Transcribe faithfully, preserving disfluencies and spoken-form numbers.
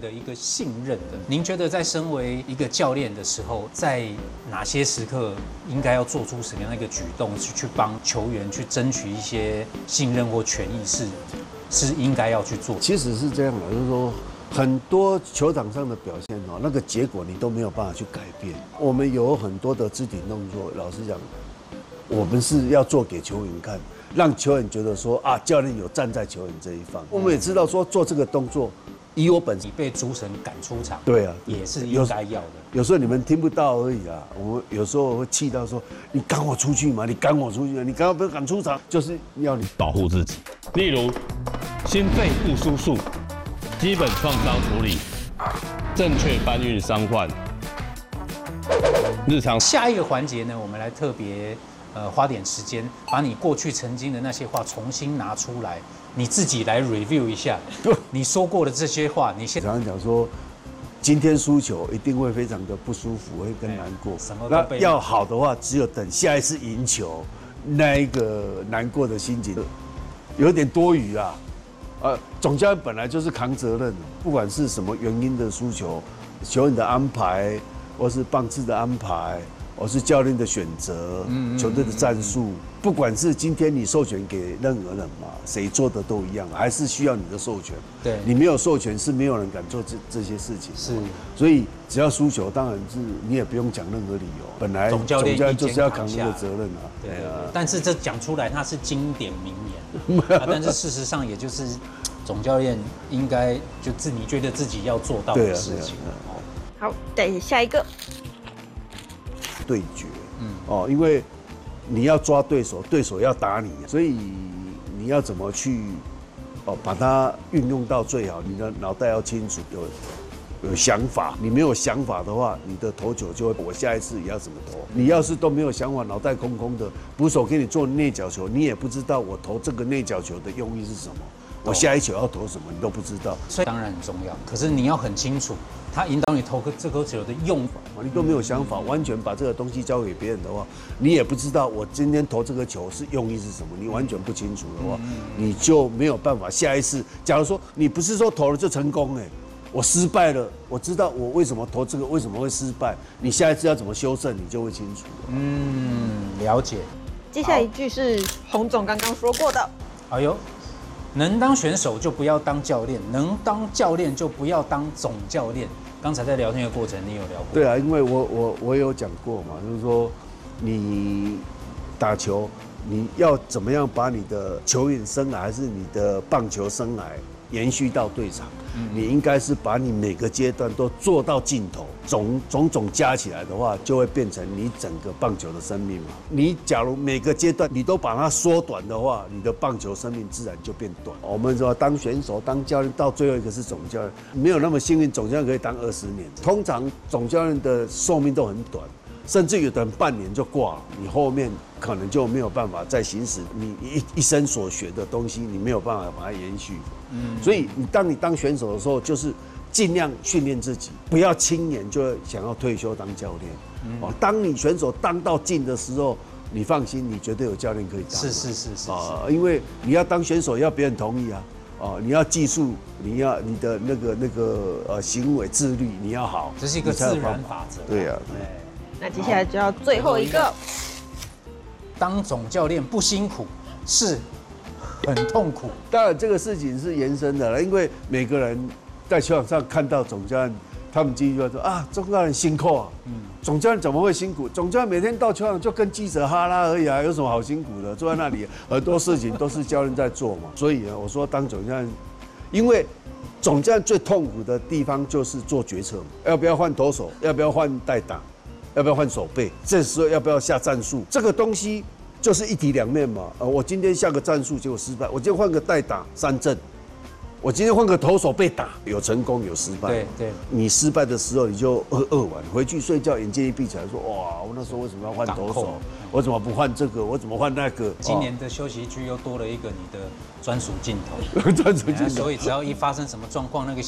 的一个信任的。您觉得在身为一个教练的时候，在哪些时刻应该要做出什么样的一个举动，去去帮球员去争取一些信任或权益是是应该要去做？ 其实是这样的，就是说。很多球场上的表现哦，那个结果你都没有办法去改变。我们有很多的肢体动作，老实讲，我们是要做给球员看，让球员觉得说啊，教练有站在球员这一方。我们也知道说做这个动作，以我本身你被主审赶出场， 对啊， 也是应该要的。 有时候你们听不到而已啊，我们有时候会气到说，你赶我出去嘛，你赶我出去嘛，你赶我不要赶出场，就是要你保护自己。例如，心肺复苏术。基本创伤处理，正确搬运伤患，日常。 下一个环节呢，我们来特别呃花点时间，把你过去曾经的那些话重新拿出来，你自己来 review 一下。你说过的这些话，你现常常讲说，今天输球一定会非常的不舒服，会更难过。 什么那要好的话，只有等下一次赢球，那一个难过的心情有点多余啊。呃，总教练本来就是扛责任的，不管是什么原因的输球，球员的安排，或是棒次的安排，或是教练的选择，球队的战术，不管是今天你授权给任何人嘛，谁做的都一样，还是需要你的授权。 对， 你没有授权，是没有人敢做这这些事情。 是， 所以只要输球，当然是你也不用讲任何理由，本来总教练就是要扛这个责任啊。 对啊，但是这讲出来，它是经典名言，啊、但是事实上也就是总教练应该就自你觉得自己要做到的事情。 好，等下一个对决，嗯，哦，因为你要抓对手，对手要打你，所以你要怎么去哦把它运用到最好？你的脑袋要清楚，有有想法。你没有想法的话，你的投球就会，我下一次也要怎么投。你要是都没有想法，脑袋空空的，捕手给你做内角球，你也不知道我投这个内角球的用意是什么。我下一球要投什么，你都不知道， 所以当然很重要。可是你要很清楚，他引导你投个这颗球的用法， 你都没有想法，完全把这个东西交给别人的话，你也不知道我今天投这个球是用意是什么，你完全不清楚的话，你就没有办法下一次。假如说你不是说投了就成功，哎，我失败了，我知道我为什么投这个为什么会失败，你下一次要怎么修正，你就会清楚。 嗯，了解。 接下来一句是洪总刚刚说过的。 哎呦。能当选手就不要当教练，能当教练就不要当总教练。刚才在聊天的过程，你有聊过？ 对啊，因为我我我有讲过嘛，就是说你打球，你要怎么样把你的球员生涯还是你的棒球生涯延续到队场，嗯、你应该是把你每个阶段都做到尽头，总种种加起来的话，就会变成你整个棒球的生命嘛。你假如每个阶段你都把它缩短的话，你的棒球生命自然就变短。我们说当选手、当教练，到最后一个是总教练，没有那么幸运，总教练可以当二十年。通常总教练的寿命都很短。甚至有的人半年就挂了，你后面可能就没有办法再行使你一一生所学的东西，你没有办法把它延续。嗯，所以你当你当选手的时候，就是尽量训练自己，不要轻言就想要退休当教练。嗯，哦，当你选手当到尽的时候，你放心，你绝对有教练可以当。 是是是是啊，因为你要当选手，要别人同意啊。哦，你要技术，你要你的那个那个呃行为自律，你要好， 这是一个自然法则。 对呀。 那接下来就要最后一个， 当总教练不辛苦，是很痛苦。 当然，这个事情是延伸的了，因为每个人在球场上看到总教练，他们第一句话说啊，总教练辛苦啊。嗯，总教练怎么会辛苦？总教练每天到球场就跟记者哈拉而已啊，有什么好辛苦的？坐在那里，很多事情都是教练在做嘛。所以呢，我说当总教练，因为总教练最痛苦的地方就是做决策嘛，要不要换投手，要不要换代打。要不要换手背？这时候要不要下战术？这个东西就是一体两面嘛。呃，我今天下个战术结果失败，我今天换个代打三振，我今天换个投手被打，有成功有失败。 对对， 你失败的时候你就扼扼腕，回去睡觉眼睛一闭起来说哇，我那时候为什么要换投手？我怎么不换这个？我怎么换那个？ 今年的休息区又多了一个你的专属镜头， 专属镜头。 所以只要一发生什么状况，那个